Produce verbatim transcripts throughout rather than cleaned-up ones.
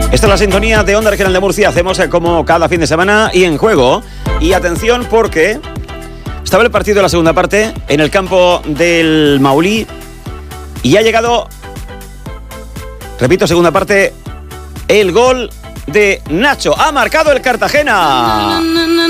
Esta es la sintonía de Onda Regional de Murcia. Hacemos como cada fin de semana y en juego. Y atención porque estaba el partido de la segunda parte en el campo del Maulí y ha llegado, repito, segunda parte, el gol de Nacho. Ha marcado el Cartagena.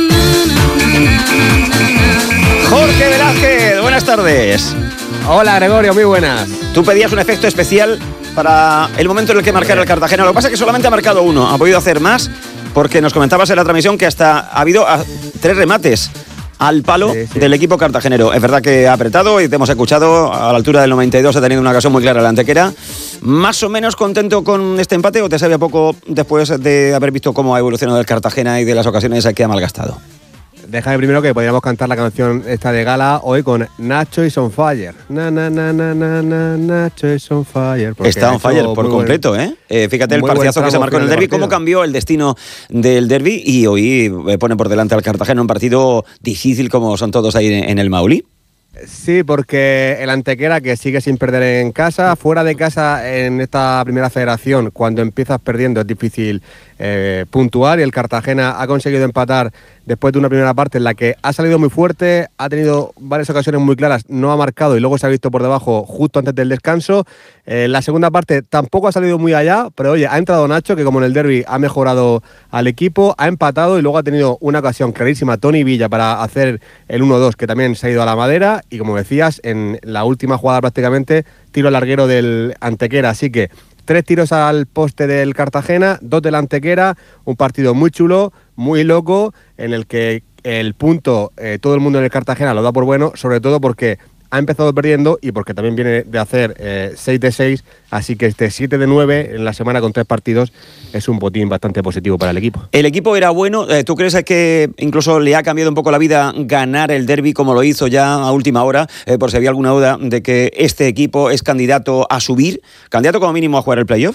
Jorge Velázquez, buenas tardes. Hola Gregorio, muy buenas. Tú pedías un efecto especial para el momento en el que marcara el Cartagena. Lo que pasa es que solamente ha marcado uno. Ha podido hacer más porque nos comentabas en la transmisión que hasta ha habido tres remates al palo sí, sí. del equipo cartagenero. Es verdad que ha apretado y te hemos escuchado a la altura del noventa y dos. Ha tenido una ocasión muy clara la Antequera. ¿Más o menos contento con este empate o te sabía poco después de haber visto cómo ha evolucionado el Cartagena y de las ocasiones que ha malgastado? Déjame primero que podríamos cantar la canción esta de gala hoy con Nacho is on fire. Na, na, na, na, na, na, Nacho is on fire. Está on fire por completo, buen, ¿eh? ¿eh? Fíjate el partidazo que se marcó en el derbi, cómo cambió el destino del derbi y hoy pone por delante al Cartagena un partido difícil como son todos ahí en el Maulí. Sí, porque el Antequera, que sigue sin perder en casa, fuera de casa en esta primera federación, cuando empiezas perdiendo es difícil eh, puntuar, y el Cartagena ha conseguido empatar después de una primera parte en la que ha salido muy fuerte, ha tenido varias ocasiones muy claras, no ha marcado y luego se ha visto por debajo justo antes del descanso. Eh, la segunda parte tampoco ha salido muy allá, pero oye, ha entrado Nacho, que como en el derbi ha mejorado al equipo, ha empatado y luego ha tenido una ocasión clarísima Toni Villa para hacer el uno dos, que también se ha ido a la madera, y como decías, en la última jugada prácticamente, tiro larguero del Antequera, así que tres tiros al poste del Cartagena, dos del Antequera, un partido muy chulo, muy loco, en el que el punto, eh, todo el mundo en el Cartagena lo da por bueno, sobre todo porque ha empezado perdiendo y porque también viene de hacer eh, seis de seis, así que este siete de nueve en la semana con tres partidos es un botín bastante positivo para el equipo. El equipo era bueno, ¿tú crees que incluso le ha cambiado un poco la vida ganar el derbi como lo hizo ya a última hora, eh, por si había alguna duda de que este equipo es candidato a subir, candidato como mínimo a jugar el playoff?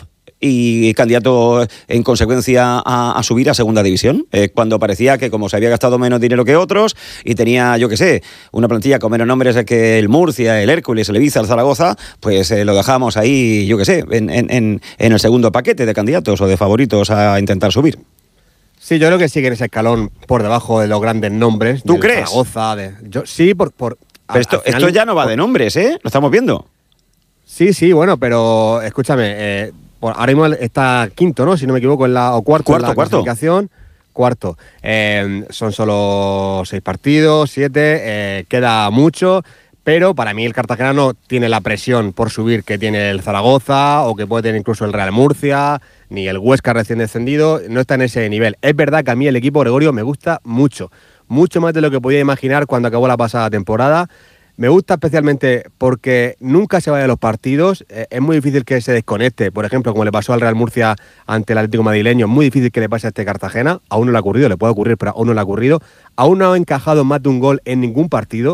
Y candidato en consecuencia a, a subir a segunda división, eh, cuando parecía que como se había gastado menos dinero que otros y tenía, yo qué sé, una plantilla con menos nombres que el Murcia, el Hércules, el Ibiza, el Zaragoza, pues eh, lo dejamos ahí, yo qué sé, en, en, en, en el segundo paquete de candidatos o de favoritos a intentar subir. Sí, yo creo que sigue en ese escalón por debajo de los grandes nombres. ¿Tú crees? Zaragoza, de, yo, sí, por... por pero esto, final, esto ya no va por, de nombres, ¿eh? Lo estamos viendo. Sí, sí, bueno, pero escúchame... Eh, ahora mismo está quinto, ¿no? Si no me equivoco, en la, o cuarto, cuarto en la cuarto. clasificación. Cuarto. Eh, son solo seis partidos, siete, eh, queda mucho, pero para mí el Cartagena no tiene la presión por subir que tiene el Zaragoza o que puede tener incluso el Real Murcia, ni el Huesca recién descendido, no está en ese nivel. Es verdad que a mí el equipo, Gregorio, me gusta mucho, mucho más de lo que podía imaginar cuando acabó la pasada temporada. Me gusta especialmente porque nunca se va de los partidos, eh, es muy difícil que se desconecte, por ejemplo, como le pasó al Real Murcia ante el Atlético Madrileño, muy difícil que le pase a este Cartagena, aún no le ha ocurrido, le puede ocurrir, pero aún no le ha ocurrido, aún no ha encajado más de un gol en ningún partido.